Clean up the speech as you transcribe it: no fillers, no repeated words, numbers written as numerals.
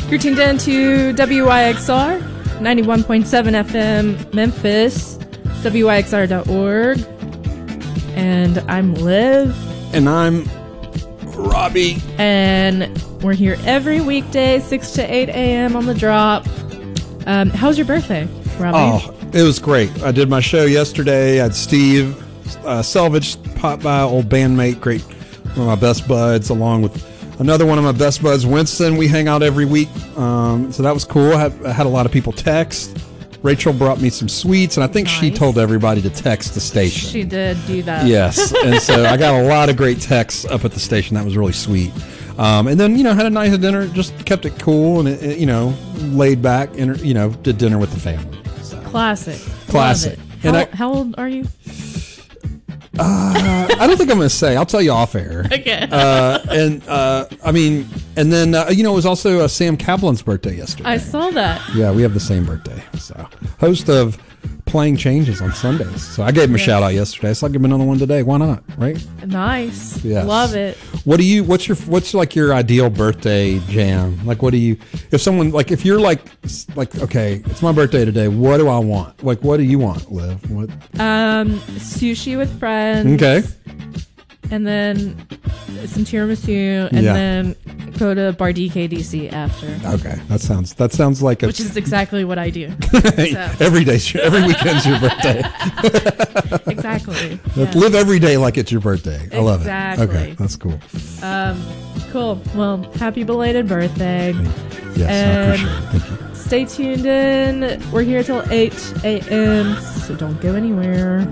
You're tuned in to WYXR 91.7 FM Memphis, WYXR.org. And I'm Liv. And I'm Robbie. And we're here every weekday, 6 to 8 a.m. on the drop. How was your birthday, Robbie? Oh, it was great. I did my show yesterday. I had Steve Selvage pop by, old bandmate, great, one of my best buds, along with another one of my best buds, Winston. We hang out every week, so that was cool. I had a lot of people text. Rachel brought me some sweets, and I think she told everybody to text the station. She did do that. Yes, and so I got a lot of great texts up at the station. That was really sweet. And then, had a nice dinner, just kept it cool and, laid back, and, did dinner with the family. So. Classic. Classic. Love it. How old are you? I don't think I'm going to say. I'll tell you off air. Okay. And then it was also Sam Kaplan's birthday yesterday. I saw that. Yeah, we have the same birthday. So, host of Playing Changes on Sundays. So I gave him a shout out yesterday. So I'll give him another one today. Why not? Right? Nice. Yes. Love it. What's like your ideal birthday jam? Like, if you're like, okay, it's my birthday today. What do I want? Like, what do you want, Liv? What? Sushi with friends. Okay. And then some tiramisu, and then go to Bar DKDC after. Okay, that sounds like which is exactly what I do. Every weekend's your birthday. Exactly. Live every day like it's your birthday. I love it. Okay, that's cool. Cool. Well, happy belated birthday. Yes, I appreciate it. Thank you. Stay tuned in. We're here till 8 a.m., so don't go anywhere.